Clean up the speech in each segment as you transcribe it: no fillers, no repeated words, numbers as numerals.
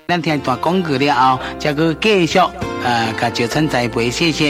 咱听一段广告了后，再去继续甲石川栽培，谢谢。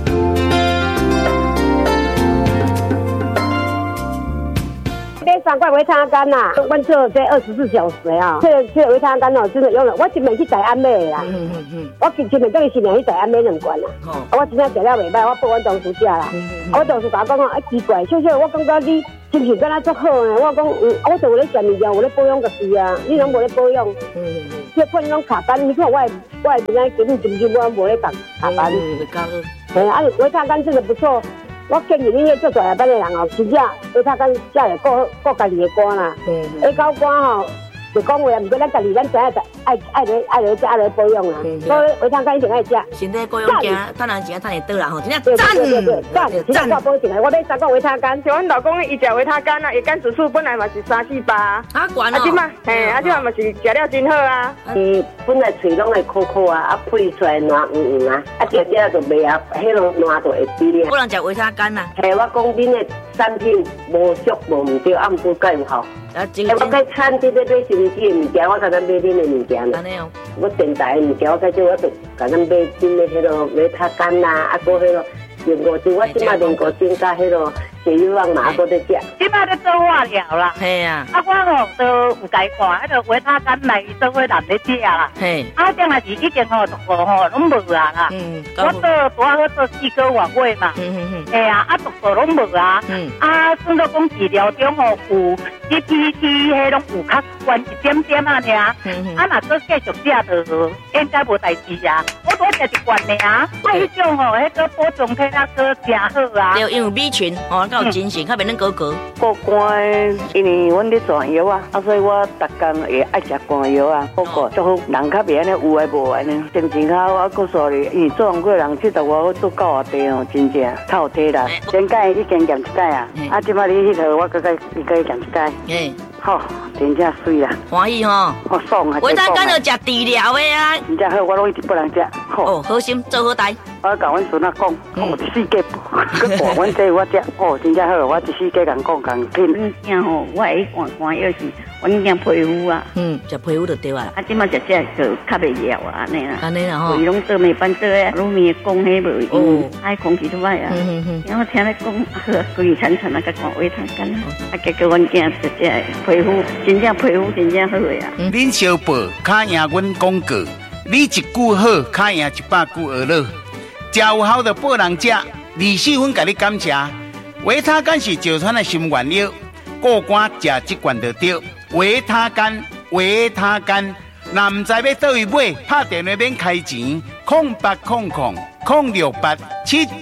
3罐维他甘呐，阮做这24小时啊，这维他甘哦，真的用了。我今年去采安美啦，我今年等于新年去采安美2罐啦。我真正食了袂歹，我报阮同事食啦。我同事甲我讲啊，奇怪，秀秀，我感觉你心情敢若足好呢。我讲我就有咧食物件，有咧保养就是啊，你拢无咧保养。这款拢卡班，你看我真正根本我无咧讲卡班。对啊，维他甘真的不错。我建议你做大下班的人哦，真正维他甘食了顾家己的肝啦，下高肝吼。就讲话，唔过咱家己咱知影爱来保养啦。所以维他甘一定爱食。 身体保养惊，赚人钱赚会倒啦吼，真正赞！ 赞！我保证，我买3罐维他甘。 像阮老公伊食维他甘啊，伊肝指数本来嘛是348， 啊悬哦。 即嘛，即嘛嘛是食了真好啊。 伊本来嘴拢会苦苦啊，配出来软啊，食就袂啊，迄种软就会低咧。 不能食维他甘呐。 我讲恁的产品无俗无唔对，毋过介有效。我该餐厅咧买生机的物件，我才能买恁的物件啦。我电台的物件，我该做我就甲咱买恁的迄个维他甘啦，搁迄个莲雾精，我即马莲雾精加迄个血油网嘛，搁在食。 即马咧做化疗啦， 系啊。 我吼都有解看，迄个维他甘来做伙人咧食啦。嘿。将来是已经吼拢无啊啦。我拄好做4个月尾嘛。嘿啊，拢无啊。算到讲治疗中吼有。GPT 迄种有较悬一点点啊尔，若做继续食就应该无代志啊。我多食一罐尔，迄种吼，迄个保重体那个真好啊。 对，因为 B 群哦，较有精神，较袂能高。 过肝，因为阮咧转药啊，所以我逐工会爱食肝药啊，好过足好，人较袂安尼有诶无安尼，心情较好。我告诉你，因为做完过人70多我做9地哦，真正较有体力。前届已经验一届啊，即摆你迄套我佮你验一届。好，真正水啦， 欢喜吼， 好爽啊！ 维他甘就食治疗的啊， 真正好，我拢一直不能食。 哦，好心做好代。 我甲阮孙仔讲，我一世界去看阮这我食，哦，真正好，我一世界共讲共拼。 囝吼，我会看药是，阮囝皮肤啊， 食皮肤就对啊。 即马食就较袂枵啊，安尼啦。 安尼啦吼， 伊拢做美班做诶，拢面讲迄无，哦，爱空气出来啊。然后听咧讲，规餐餐啊，甲看维他甘，结果阮囝食皮肤真正真正好诶啊。 恁小宝较赢阮广告，你一句好，较赢100句学了。食有效的报人食，24分甲你感谢。维他甘是石川的新原料，过关食1罐就对。维他甘，若唔知要倒位买，拍电话免开钱，08000687。